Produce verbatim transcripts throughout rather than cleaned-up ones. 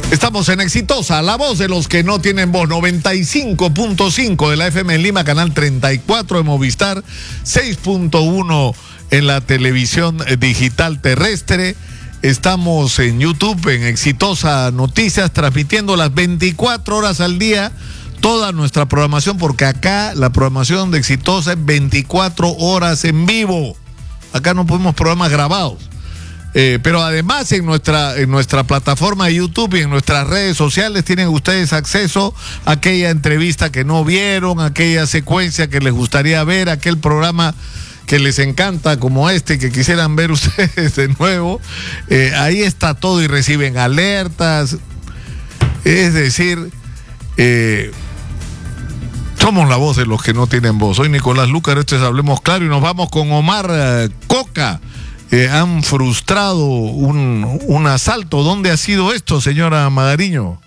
Estamos en Exitosa, la voz de los que no tienen voz, noventa y cinco punto cinco de la F M en Lima, canal treinta y cuatro de Movistar, seis punto uno en la televisión digital terrestre. Estamos en YouTube, en Exitosa Noticias, transmitiendo las veinticuatro horas al día toda nuestra programación, porque acá la programación de Exitosa es veinticuatro horas en vivo. Acá no ponemos programas grabados. Eh, pero además en nuestra, en nuestra plataforma de YouTube y en nuestras redes sociales tienen ustedes acceso a aquella entrevista que no vieron, aquella secuencia que les gustaría ver, aquel programa que les encanta como este, que quisieran ver ustedes de nuevo. Eh, ahí está todo y reciben alertas. Es decir, eh, somos la voz de los que no tienen voz. Soy Nicolás Lucar, esto es Hablemos Claro y nos vamos con Omar eh, Coca. Eh, han frustrado un, un asalto. ¿Dónde ha sido esto, señora Magariño?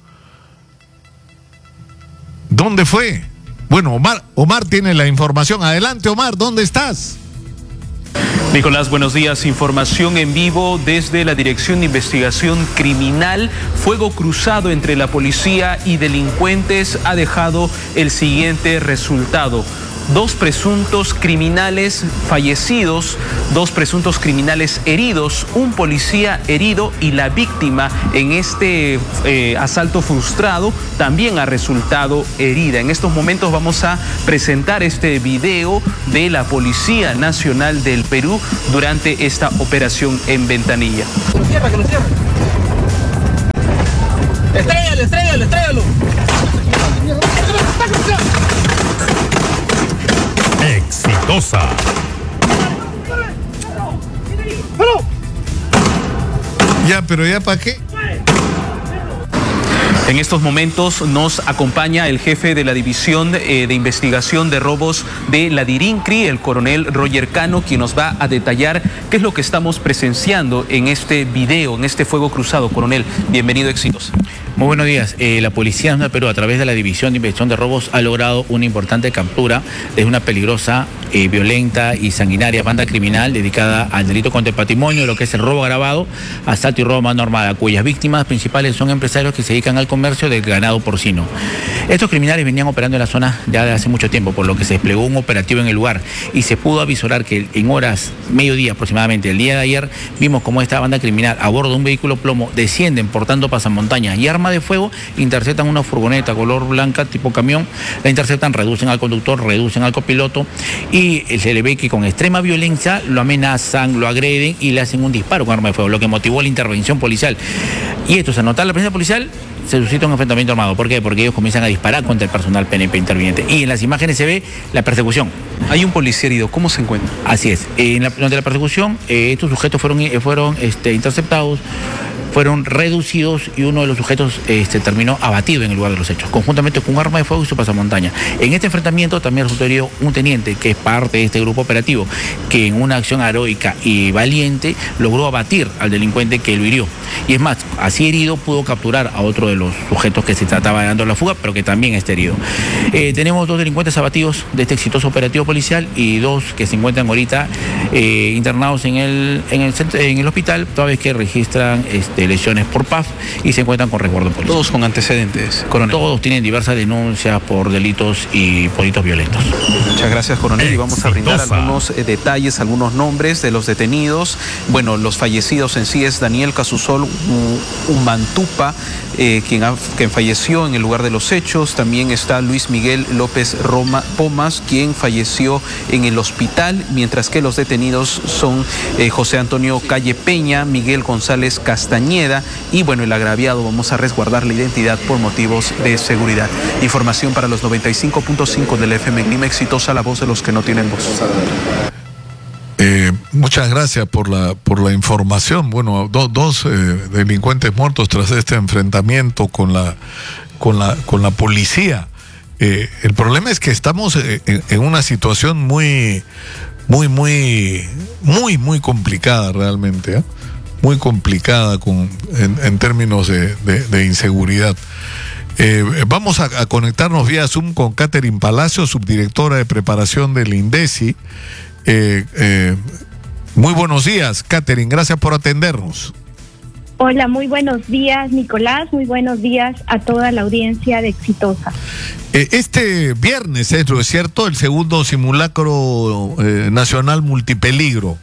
¿Dónde fue? Bueno, Omar, Omar tiene la información. Adelante, Omar, ¿dónde estás? Nicolás, buenos días. Información en vivo desde la Dirección de Investigación Criminal. Fuego cruzado entre la policía y delincuentes ha dejado el siguiente resultado. Dos presuntos criminales fallecidos, dos presuntos criminales heridos, un policía herido y la víctima en este eh, asalto frustrado también ha resultado herida. En estos momentos vamos a presentar este video de la Policía Nacional del Perú durante esta operación en Ventanilla. Que lo cierra, que lo cierra. Estrégalo, estrégalo, estrégalo. Exitosa. Ya, pero ya para qué. En estos momentos nos acompaña el jefe de la División eh, de Investigación de Robos de la DIRINCRI, el coronel Roger Cano, quien nos va a detallar qué es lo que estamos presenciando en este video, en este fuego cruzado. Coronel, bienvenido a Exitosa. Muy buenos días. Eh, la Policía Nacional del Perú, a través de la División de Investigación de Robos, ha logrado una importante captura de una peligrosa, eh, violenta y sanguinaria banda criminal dedicada al delito contra el patrimonio, lo que es el robo agravado, asalto y robo a mano armada, cuyas víctimas principales son empresarios que se dedican al comercio del ganado porcino. Estos criminales venían operando en la zona ya de hace mucho tiempo, por lo que se desplegó un operativo en el lugar y se pudo avisorar que en horas, mediodía aproximadamente, el día de ayer, vimos cómo esta banda criminal a bordo de un vehículo plomo descienden portando pasamontañas y arma de fuego, interceptan una furgoneta color blanca tipo camión, la interceptan, reducen al conductor, reducen al copiloto y se le ve que con extrema violencia lo amenazan, lo agreden y le hacen un disparo con arma de fuego, lo que motivó la intervención policial. Y esto, al notar la presencia policial, se suscita un enfrentamiento armado. ¿Por qué? Porque ellos comienzan a disparar contra el personal P N P interviniente. Y en las imágenes se ve la persecución. Hay un policía herido, ¿cómo se encuentra? Así es. En la, durante la persecución, eh, estos sujetos fueron, fueron este, interceptados, fueron reducidos y uno de los sujetos este, terminó abatido en el lugar de los hechos, conjuntamente con un arma de fuego y su pasamontaña. En este enfrentamiento también resultó herido un teniente, que es parte de este grupo operativo, que en una acción heroica y valiente logró abatir al delincuente que lo hirió. Y es más, así herido pudo capturar a otro de los sujetos que se trataba de dando la fuga, pero que también está herido. Eh, tenemos dos delincuentes abatidos de este exitoso operativo policial y dos que se encuentran ahorita eh, internados en el, en, el, en el hospital, toda vez que registran este, lesiones por P A F y se encuentran con resguardo policial. Todos con antecedentes, coronel. Todos tienen diversas denuncias por delitos y por delitos violentos. Muchas gracias, coronel, y vamos a brindar Exitosa. algunos eh, detalles, algunos nombres de los detenidos. Bueno, los fallecidos en sí es Daniel Casusol Umbantupa, eh, quien, ha, quien falleció en el lugar de los hechos. También está Luis Miguel López Roma Pomas, quien falleció en el hospital, mientras que los detenidos son eh, José Antonio Calle Peña, Miguel González Castañeda y bueno, el agraviado, vamos a resguardar la identidad por motivos de seguridad. Información para los noventa y cinco punto cinco del F M en Lima. Exitosa, la voz de los que no tienen voz. Eh, muchas gracias por la por la información. Bueno, do, dos eh, delincuentes muertos tras este enfrentamiento con la con la con la policía. Eh, el problema es que estamos en, en una situación muy muy muy muy muy complicada realmente, ¿eh? Muy complicada con en, en términos de, de, de inseguridad. Eh, vamos a, a conectarnos vía Zoom con Catherine Palacio, subdirectora de preparación del INDECI. Eh, eh, muy buenos días, Catherine, gracias por atendernos. Hola, muy buenos días, Nicolás, muy buenos días a toda la audiencia de Exitosa. Eh, este viernes, ¿es ¿es cierto? El segundo simulacro eh, nacional multipeligro.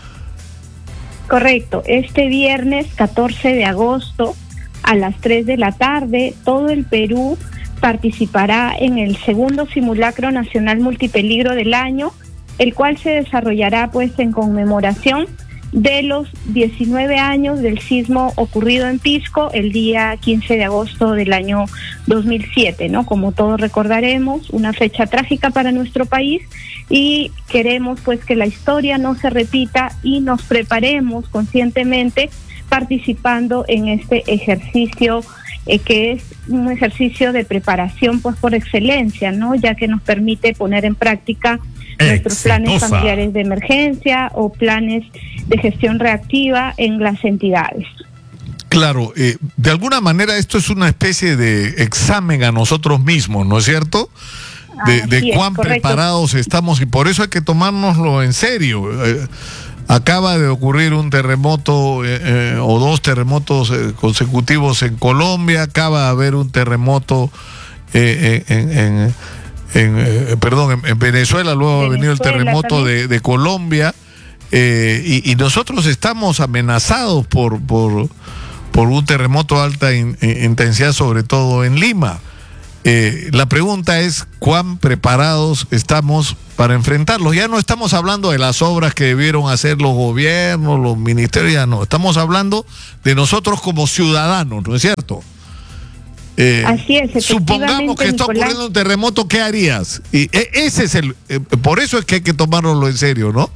Correcto, este viernes catorce de agosto a las tres de la tarde, todo el Perú participará en el segundo simulacro nacional multipeligro del año, el cual se desarrollará pues en conmemoración de los diecinueve años del sismo ocurrido en Pisco el día quince de agosto del año dos mil siete, ¿no? Como todos recordaremos, una fecha trágica para nuestro país, y queremos pues que la historia no se repita y nos preparemos conscientemente participando en este ejercicio eh, que es un ejercicio de preparación pues por excelencia, ¿no? Ya que nos permite poner en práctica nuestros planes familiares de emergencia o planes de gestión reactiva en las entidades. Claro, eh, de alguna manera esto es una especie de examen a nosotros mismos, ¿no es cierto? De, de cuán es, preparados estamos, y por eso hay que tomárnoslo en serio. Eh, acaba de ocurrir un terremoto eh, eh, o dos terremotos eh, consecutivos en Colombia, acaba de haber un terremoto eh, en... en, en En, eh, perdón, en, en Venezuela, luego Venezuela, ha venido el terremoto de, de Colombia, eh, y, y nosotros estamos amenazados por, por, por un terremoto de alta in, in, intensidad, sobre todo en Lima. Eh, la pregunta es, ¿cuán preparados estamos para enfrentarlos? Ya no estamos hablando de las obras que debieron hacer los gobiernos, los ministerios, ya no, estamos hablando de nosotros como ciudadanos, ¿no es cierto? Eh, Así es, supongamos que está ocurriendo Nicolás, un terremoto, ¿qué harías? Y e, ese es el, eh, por eso es que hay que tomárnoslo en serio, ¿no?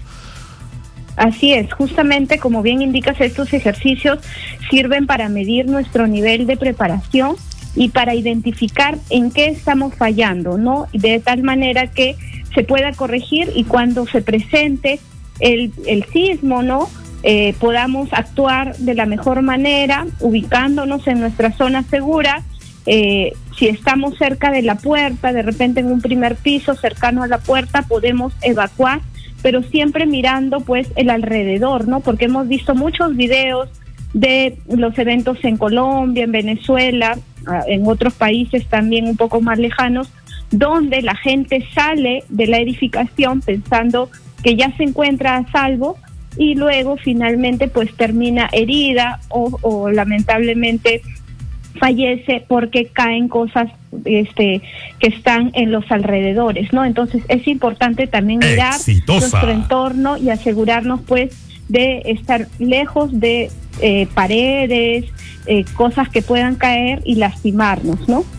Así es, justamente como bien indicas, estos ejercicios sirven para medir nuestro nivel de preparación y para identificar en qué estamos fallando, ¿no? De tal manera que se pueda corregir y cuando se presente el, el sismo, ¿no? Eh, podamos actuar de la mejor manera, ubicándonos en nuestra zona segura. Eh, si estamos cerca de la puerta, de repente en un primer piso cercano a la puerta, podemos evacuar, pero siempre mirando pues el alrededor, ¿no? Porque hemos visto muchos videos de los eventos en Colombia, en Venezuela, en otros países también un poco más lejanos, donde la gente sale de la edificación pensando que ya se encuentra a salvo y luego finalmente pues termina herida o, o lamentablemente fallece porque caen cosas este que están en los alrededores, ¿no? Entonces es importante también mirar Exitosa. nuestro entorno y asegurarnos pues de estar lejos de eh, paredes, eh, cosas que puedan caer y lastimarnos, ¿no?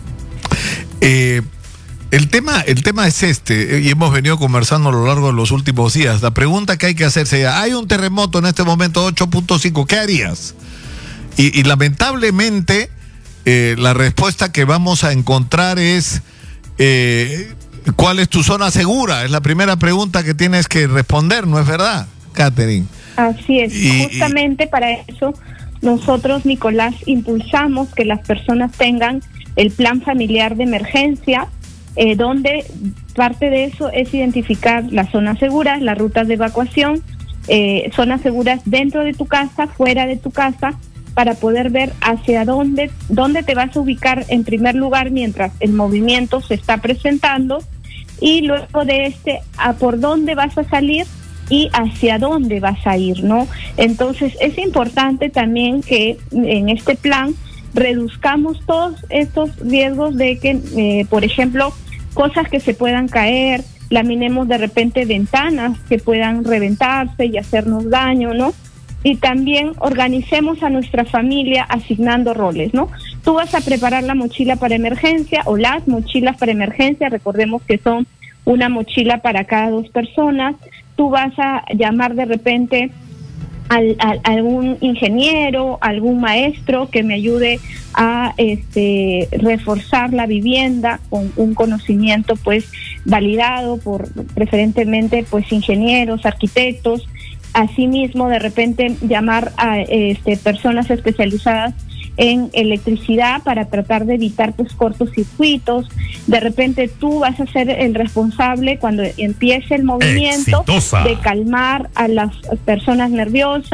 Eh, el tema, el tema es este, y hemos venido conversando a lo largo de los últimos días. La pregunta que hay que hacerse ya, hay un terremoto en este momento ocho punto cinco, ¿qué harías? Y, y lamentablemente Eh, la respuesta que vamos a encontrar es eh, ¿cuál es tu zona segura? Es la primera pregunta que tienes que responder, ¿no es verdad, Catherine? Así es, y, justamente y... para eso nosotros, Nicolás, impulsamos que las personas tengan el plan familiar de emergencia, eh, donde parte de eso es identificar las zonas seguras, las rutas de evacuación, eh, zonas seguras dentro de tu casa, fuera de tu casa, para poder ver hacia dónde, dónde te vas a ubicar en primer lugar mientras el movimiento se está presentando, y luego de este, a por dónde vas a salir y hacia dónde vas a ir, ¿no? Entonces es importante también que en este plan reduzcamos todos estos riesgos de que, eh, por ejemplo, cosas que se puedan caer, laminemos de repente ventanas que puedan reventarse y hacernos daño, ¿no? Y también organicemos a nuestra familia asignando roles, ¿no? Tú vas a preparar la mochila para emergencia o las mochilas para emergencia, recordemos que son una mochila para cada dos personas. Tú vas a llamar de repente al, al, a algún ingeniero, algún maestro que me ayude a este reforzar la vivienda con un conocimiento pues validado por preferentemente pues ingenieros, arquitectos. Asimismo, de repente llamar a este, personas especializadas en electricidad para tratar de evitar pues cortocircuitos. De repente tú vas a ser el responsable cuando empiece el movimiento Exitosa. de calmar a las personas nerviosas,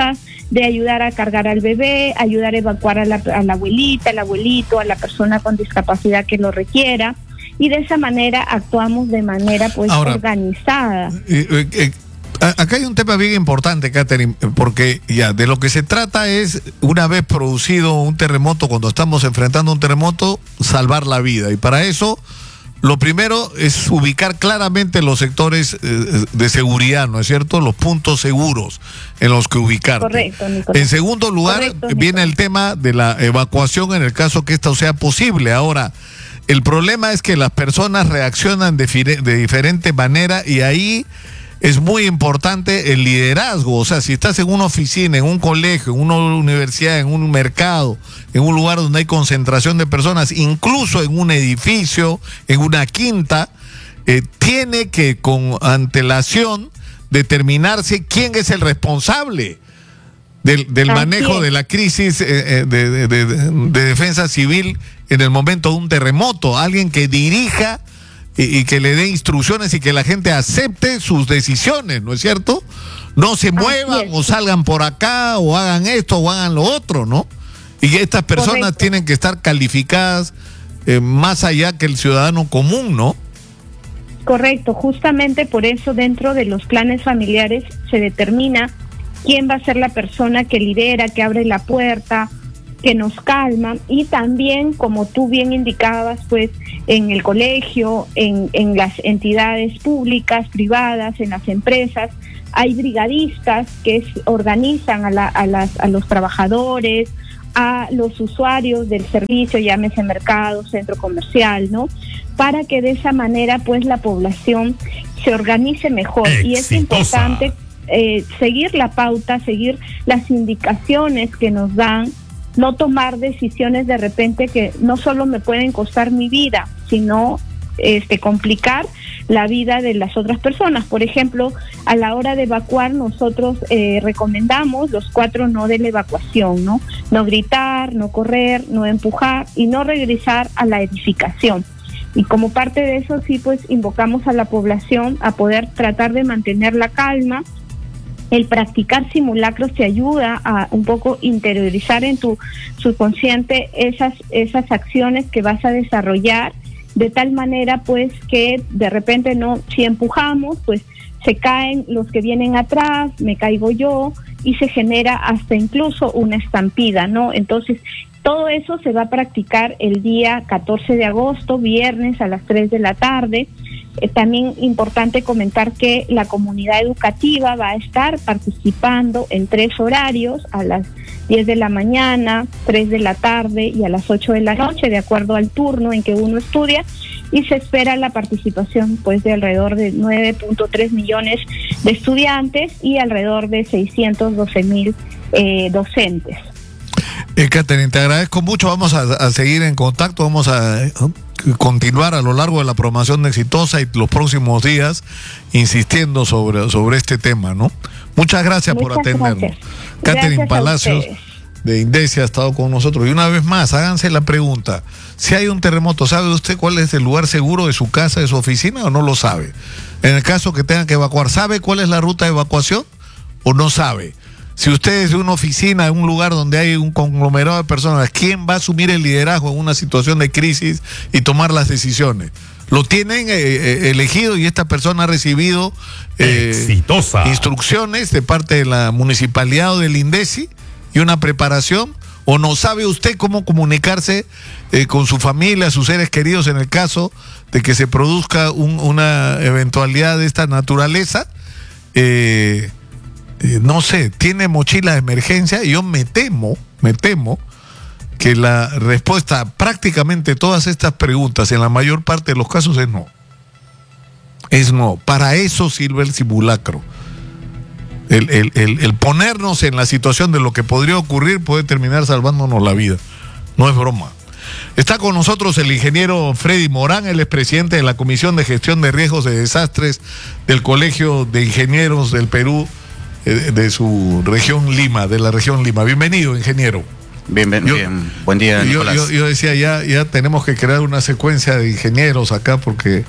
de ayudar a cargar al bebé, ayudar a evacuar a la, a la abuelita, al abuelito, a la persona con discapacidad que lo requiera, y de esa manera actuamos de manera pues Ahora, organizada. Eh, eh, eh, acá hay un tema bien importante, Catherine, porque ya de lo que se trata es, una vez producido un terremoto, cuando estamos enfrentando un terremoto, salvar la vida, y para eso lo primero es ubicar claramente los sectores eh, de seguridad, ¿no es cierto? Los puntos seguros en los que ubicarte. Correcto, Nicolás. En segundo lugar, Correcto, viene el tema de la evacuación en el caso que esto sea posible. Ahora, el problema es que las personas reaccionan de, de diferente manera, y ahí es muy importante el liderazgo. O sea, si estás en una oficina, en un colegio, en una universidad, en un mercado, en un lugar donde hay concentración de personas, incluso en un edificio, en una quinta, eh, tiene que con antelación determinarse quién es el responsable del, del manejo de la crisis eh, de, de, de, de defensa civil en el momento de un terremoto. Alguien que dirija y, y que le dé instrucciones y que la gente acepte sus decisiones, ¿no es cierto? No se muevan o salgan por acá o hagan esto o hagan lo otro, ¿no? Y que estas personas Correcto. tienen que estar calificadas eh, más allá que el ciudadano común, ¿no? Correcto, justamente por eso dentro de los planes familiares se determina quién va a ser la persona que lidera, que abre la puerta, que nos calma, y también, como tú bien indicabas, pues en el colegio, en, en las entidades públicas, privadas, en las empresas, hay brigadistas que es, organizan a, la, a, las, a los trabajadores, a los usuarios del servicio, llámese mercado, centro comercial, ¿no? Para que de esa manera pues la población se organice mejor. Exitosa. Y es importante eh, seguir la pauta, seguir las indicaciones que nos dan, no tomar decisiones de repente que no solo me pueden costar mi vida, sino este complicar la vida de las otras personas. Por ejemplo, a la hora de evacuar, nosotros eh, recomendamos los cuatro no de la evacuación, ¿no? No gritar, no correr, no empujar y no regresar a la edificación. Y como parte de eso, sí, pues invocamos a la población a poder tratar de mantener la calma. El practicar simulacros te ayuda a un poco interiorizar en tu subconsciente esas, esas acciones que vas a desarrollar, de tal manera pues que de repente no, si empujamos, pues se caen los que vienen atrás, me caigo yo, y se genera hasta incluso una estampida, ¿no? Entonces, todo eso se va a practicar el día catorce de agosto, viernes a las tres de la tarde. Eh, también importante comentar que la comunidad educativa va a estar participando en tres horarios, a las diez de la mañana, tres de la tarde y a las ocho de la noche, de acuerdo al turno en que uno estudia, y se espera la participación pues de alrededor de nueve punto tres millones de estudiantes y alrededor de seiscientos doce mil eh, docentes. Eh, Catherine, te agradezco mucho, vamos a, a seguir en contacto, vamos a eh, continuar a lo largo de la programación Exitosa y los próximos días insistiendo sobre, sobre este tema, ¿no? Muchas gracias Muchas por atendernos. Gracias. Catherine gracias Palacios de Indesi ha estado con nosotros. Y una vez más, háganse la pregunta, si hay un terremoto, ¿sabe usted cuál es el lugar seguro de su casa, de su oficina, o no lo sabe? En el caso que tengan que evacuar, ¿sabe cuál es la ruta de evacuación o no sabe? Si usted es de una oficina, en un lugar donde hay un conglomerado de personas, ¿quién va a asumir el liderazgo en una situación de crisis y tomar las decisiones? Lo tienen eh, elegido y esta persona ha recibido eh, Exitosa. instrucciones de parte de la municipalidad o del INDECI y una preparación, o no sabe usted cómo comunicarse eh, con su familia, sus seres queridos en el caso de que se produzca un, una eventualidad de esta naturaleza. Eh, eh, no sé, tiene mochila de emergencia, y yo me temo, me temo que la respuesta a prácticamente todas estas preguntas, en la mayor parte de los casos, es no. Es no. Para eso sirve el simulacro. El, el, el, el ponernos en la situación de lo que podría ocurrir puede terminar salvándonos la vida. No es broma. Está con nosotros el ingeniero Freddy Morán, él es presidente de la Comisión de Gestión de Riesgos de Desastres del Colegio de Ingenieros del Perú, eh, de su región Lima, de la región Lima. Bienvenido, ingeniero. Bien, bien, yo, bien. Buen día, yo, Nicolás. Yo, yo decía, ya, ya tenemos que crear una secuencia de ingenieros acá, porque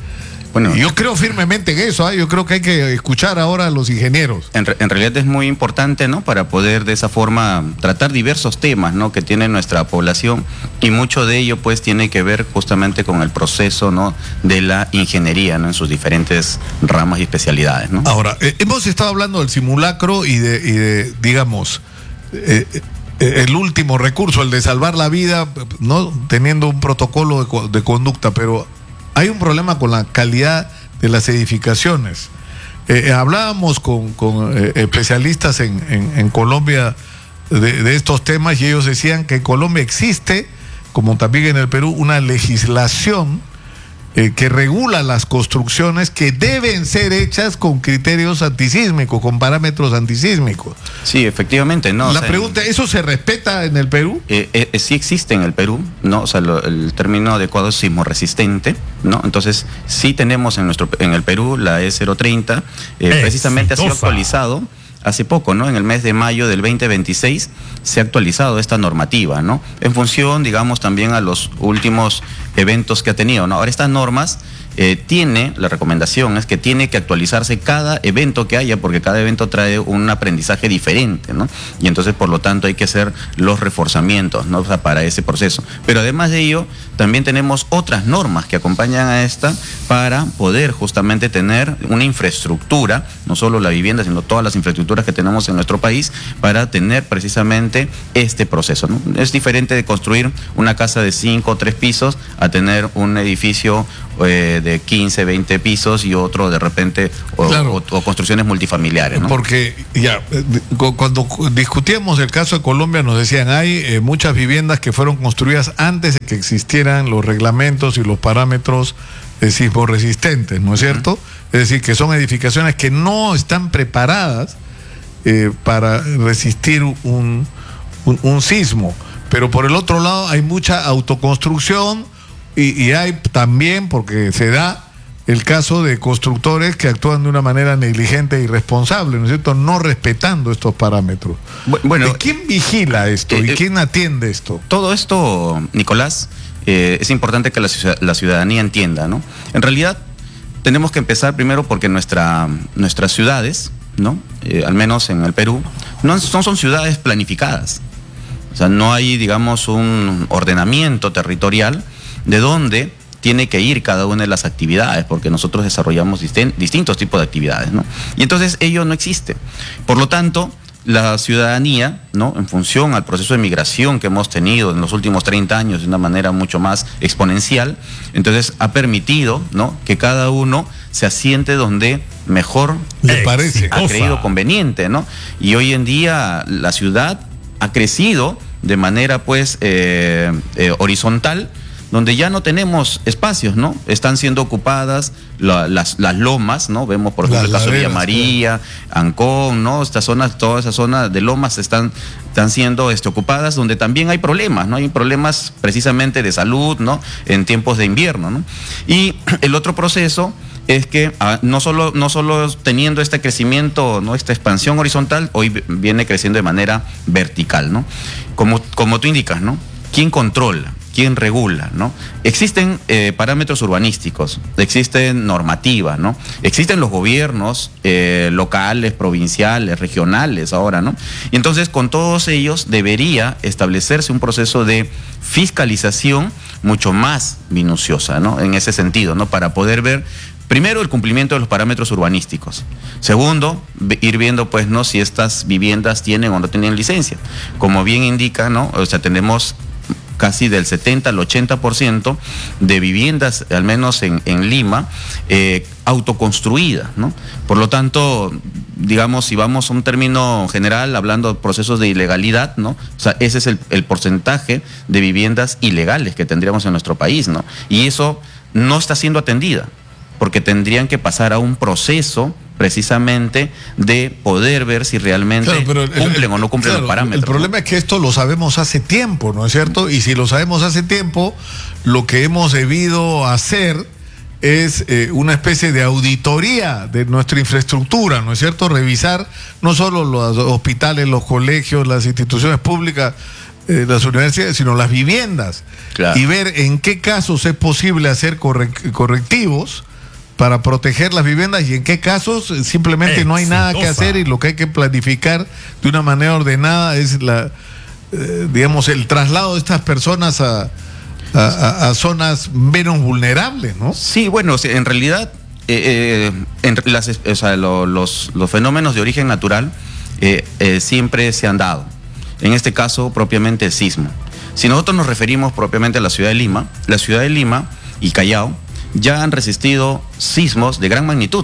Bueno, yo creo firmemente en eso, ¿eh? Yo creo que hay que escuchar ahora a los ingenieros. En, en realidad es muy importante, ¿no? Para poder de esa forma tratar diversos temas, ¿no? Que tiene nuestra población, y mucho de ello pues tiene que ver justamente con el proceso, ¿no? De la ingeniería, ¿no? En sus diferentes ramas y especialidades, ¿no? Ahora, eh, hemos estado hablando del simulacro y de, y de digamos, eh, eh, el último recurso, el de salvar la vida, no teniendo un protocolo de, de conducta, pero hay un problema con la calidad de las edificaciones. Eh, hablábamos con, con eh, especialistas en, en, en Colombia de, de estos temas, y ellos decían que en Colombia existe, como también en el Perú, una legislación eh, que regula las construcciones que deben ser hechas con criterios antisísmicos, con parámetros antisísmicos. Sí, efectivamente, ¿no? La o sea, pregunta, ¿eso se respeta en el Perú? Eh, eh, sí existe en el Perú, ¿no? O sea, lo, el término adecuado es sismorresistente, ¿no? Entonces, sí tenemos en nuestro en el Perú la E cero treinta, eh, precisamente ha sido actualizado hace poco, ¿no? En el mes de mayo del veinte veintiséis se ha actualizado esta normativa, ¿no? En función, digamos, también a los últimos eventos que ha tenido, ¿no? Ahora estas normas eh, tiene, la recomendación es que tiene que actualizarse cada evento que haya, porque cada evento trae un aprendizaje diferente, ¿no? Y entonces, por lo tanto, hay que hacer los reforzamientos, ¿no? O sea, para ese proceso. Pero además de ello, también tenemos otras normas que acompañan a esta para poder justamente tener una infraestructura, no solo la vivienda, sino todas las infraestructuras que tenemos en nuestro país, para tener precisamente este proceso, ¿no? Es diferente de construir una casa de cinco o tres pisos a tener un edificio eh, de quince, veinte pisos y otro de repente, o, claro, o, o construcciones multifamiliares, ¿no? Porque ya, cuando discutíamos el caso de Colombia nos decían, hay eh, muchas viviendas que fueron construidas antes de que existieran los reglamentos y los parámetros eh, sismoresistentes, ¿no es cierto? Uh-huh. Es decir, que son edificaciones que no están preparadas eh, para resistir un, un, un sismo. Pero por el otro lado hay mucha autoconstrucción y, y hay también, porque se da el caso de constructores que actúan de una manera negligente e irresponsable, ¿no es cierto? No respetando estos parámetros. Bueno, ¿quién vigila esto eh, y quién atiende esto? Todo esto, Nicolás, eh, es importante que la, la ciudadanía entienda, ¿no? En realidad, tenemos que empezar primero porque nuestra, nuestras ciudades, ¿no? Eh, al menos en el Perú, no son, son ciudades planificadas. O sea, no hay, digamos, un ordenamiento territorial de dónde tiene que ir cada una de las actividades, porque nosotros desarrollamos distin- distintos tipos de actividades, ¿no? Y entonces ello no existe. Por lo tanto, la ciudadanía, ¿no? En función al proceso de migración que hemos tenido en los últimos treinta años de una manera mucho más exponencial, entonces ha permitido, ¿no? Que cada uno se asiente donde mejor le parece, ha creído conveniente, ¿no? Y hoy en día la ciudad ha crecido de manera pues eh, eh, horizontal, donde ya no tenemos espacios, ¿no? Están siendo ocupadas la, las, las lomas, ¿no? Vemos, por ejemplo, la, el caso de Villa María, claro. Ancón, ¿no? Estas zonas, toda esa zona de lomas están, están siendo este, ocupadas, donde también hay problemas, ¿no? Hay problemas precisamente de salud, ¿no? En tiempos de invierno, ¿no? Y el otro proceso es que ah, no solo no solo teniendo este crecimiento, ¿no? Esta expansión horizontal, hoy viene creciendo de manera vertical, ¿no? Como, como tú indicas, ¿no? ¿Quién controla? ¿Quién regula? ¿No? Existen eh, parámetros urbanísticos, existen normativas, ¿no? Existen los gobiernos eh, locales, provinciales, regionales ahora, ¿no? Y entonces con todos ellos debería establecerse un proceso de fiscalización mucho más minuciosa, ¿no? En ese sentido, ¿no? Para poder ver primero el cumplimiento de los parámetros urbanísticos. Segundo, ir viendo pues no si estas viviendas tienen o no tienen licencia. Como bien indica, ¿no? O sea, tenemos casi del setenta al ochenta por ciento de viviendas, al menos en, en Lima, eh, autoconstruidas, ¿no? Por lo tanto, digamos, si vamos a un término general, hablando de procesos de ilegalidad, ¿no? O sea, ese es el, el porcentaje de viviendas ilegales que tendríamos en nuestro país, ¿no? Y eso no está siendo atendida, porque tendrían que pasar a un proceso precisamente de poder ver si realmente claro, pero el, cumplen el, o no cumplen claro, los parámetros. El problema, ¿no? Es que esto lo sabemos hace tiempo, ¿no es cierto? Y si lo sabemos hace tiempo, lo que hemos debido hacer es eh, una especie de auditoría de nuestra infraestructura, ¿no es cierto? Revisar no solo los hospitales, los colegios, las instituciones públicas, eh, las universidades, sino las viviendas. Claro. Y ver en qué casos es posible hacer corre- correctivos para proteger las viviendas y en qué casos simplemente no hay nada que hacer y lo que hay que planificar de una manera ordenada es la, eh, digamos, el traslado de estas personas a, a, a, a zonas menos vulnerables, ¿no? Sí, bueno, en realidad eh, eh, en las, o sea, lo, los, los fenómenos de origen natural eh, eh, siempre se han dado. En este caso, propiamente el sismo. Si nosotros nos referimos propiamente a la ciudad de Lima, la ciudad de Lima y Callao ya han resistido sismos de gran magnitud,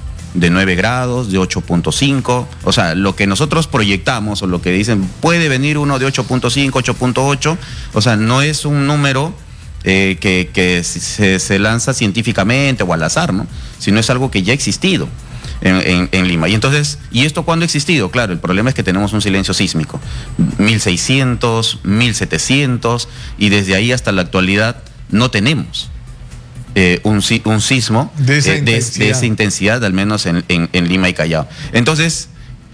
de nueve grados, de ocho punto cinco, o sea, lo que nosotros proyectamos o lo que dicen, puede venir uno de ocho punto cinco, ocho punto ocho, o sea, no es un número eh, que, que se, se lanza científicamente o al azar, ¿no? Sino es algo que ya ha existido en, en, en Lima. Y entonces, ¿y esto cuándo ha existido? Claro, el problema es que tenemos un silencio sísmico, mil seiscientos, mil setecientos, y desde ahí hasta la actualidad no tenemos Eh, un, un sismo de esa, eh, de, de esa intensidad, al menos en, en, en Lima y Callao. Entonces,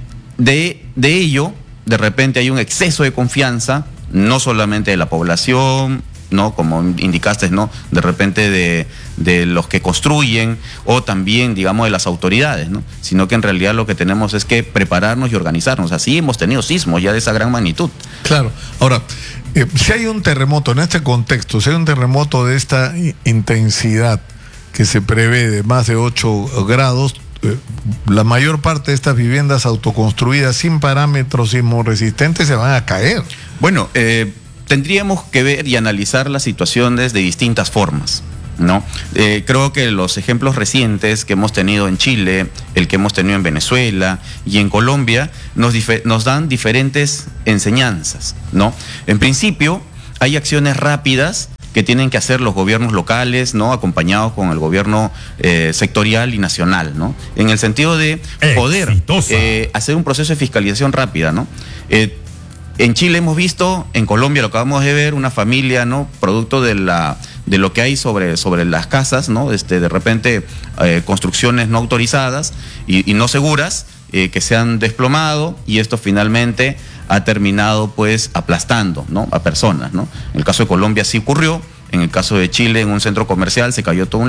de, de ello, de repente hay un exceso de confianza, no solamente de la población, ¿no? Como indicaste, ¿no? De repente de, de los que construyen o también, digamos, de las autoridades, ¿no? Sino que en realidad lo que tenemos es que prepararnos y organizarnos. Así hemos tenido sismos ya de esa gran magnitud. Claro. Ahora, Eh, si hay un terremoto en este contexto, si hay un terremoto de esta intensidad que se prevé de más de ocho grados, eh, la mayor parte de estas viviendas autoconstruidas sin parámetros sismorresistentes se van a caer. Bueno, eh, tendríamos que ver y analizar las situaciones de distintas formas, ¿no? Eh, creo que los ejemplos recientes que hemos tenido en Chile, el que hemos tenido en Venezuela y en Colombia, nos, nos dan diferentes enseñanzas, ¿no? En principio, hay acciones rápidas que tienen que hacer los gobiernos locales, ¿no? Acompañados con el gobierno eh, sectorial y nacional, ¿no? En el sentido de poder eh, hacer un proceso de fiscalización rápida, ¿no? Eh, En Chile hemos visto, en Colombia lo acabamos de ver, una familia, ¿no? Producto de la de lo que hay sobre, sobre las casas, ¿no? Este, de repente eh, construcciones no autorizadas y, y no seguras eh, que se han desplomado y esto finalmente ha terminado pues aplastando, ¿no? A personas, ¿no? En el caso de Colombia sí ocurrió, en el caso de Chile en un centro comercial se cayó todo un